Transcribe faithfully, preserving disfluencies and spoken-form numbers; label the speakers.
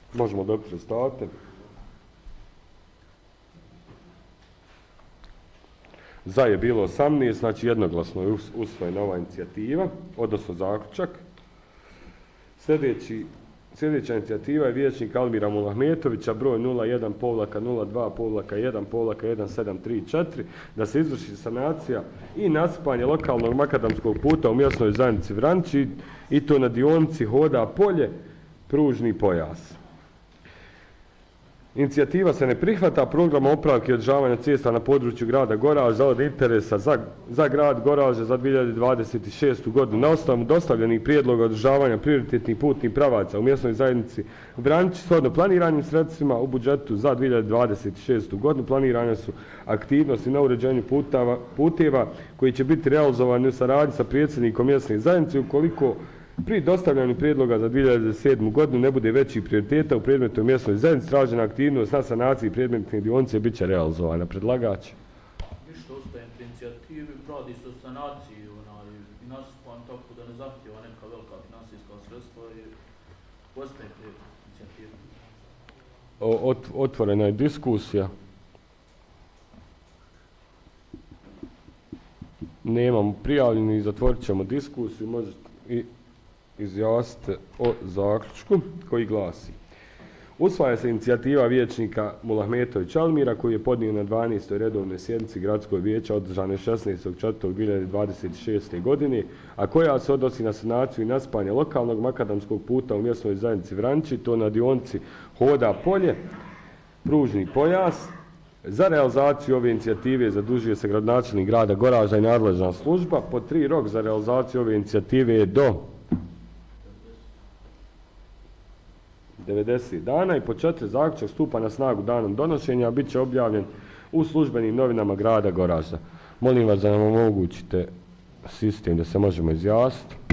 Speaker 1: Možemo dobiti rezultate. Za je bilo osamnaest, znači jednoglasno je usvojena ova inicijativa, odnosno zaključak. Sljedeći, sljedeća inicijativa je vijećnik Almira Mulahmetovića, broj nula jedan nula dva jedan jedan sedam tri četiri, da se izvrši sanacija i nasipanje lokalnog makadamskog puta u mjesnoj zajednici Vranči, i to na dionici Hoda Polje, pružni pojas. Inicijativa se ne prihvata, program opravke i održavanja cesta na području grada Goražda od interesa za, za grad Goražda za dvije hiljade dvadeset šestu. godinu. Na osnovu dostavljenih prijedloga održavanja prioritetnih putnih pravaca u mjesnoj zajednici Vranči, shodno planiranim sredstvima u budžetu za dvije hiljade dvadeset šestu. godinu planirane su aktivnosti na uređenju putava, puteva koji će biti realizovani u saradnji sa predsjednikom mjesne zajednice ukoliko pri dostavljanju prijedloga za dvije hiljade sedmu. godinu ne bude većih prioriteta u predmetu mjesnoj zajednici, tražena aktivnost na sanaciji predmetne dionice bit će realizovana. Predlagač.
Speaker 2: Ništa ostaje pri inicijativi, radi se o sanaciji i nasipan tako da ne zahtjeva neka velika finansijska sredstva i ostaje pri inicijativi.
Speaker 1: Otvorena je diskusija. Nemamo prijavljeni, zatvorit ćemo diskusiju, možete i izjasnite o zaključku koji glasi: usvaja se inicijativa vijećnika Mulahmetovića Almira koji je podnio na dvanaestoj redovnoj sjednici Gradskog vijeća održane šesnaestog četvrtog dvije hiljade dvadeset šeste. godine, a koja se odnosi na sanaciju i nasipanje lokalnog makadamskog puta u mjesnoj zajednici Vranči, to na dionici Hoda Polje, pružni pojas. Za realizaciju ove inicijative zadužuje se gradonačelnik grada Goražda i nadležna služba. Po tri rok za realizaciju ove inicijative je do devedeset dana i po četiri zaključak stupa na snagu danom donošenja, a bit će objavljen u službenim novinama grada Goražda. Molim vas da nam omogućite sistem da se možemo izjasniti.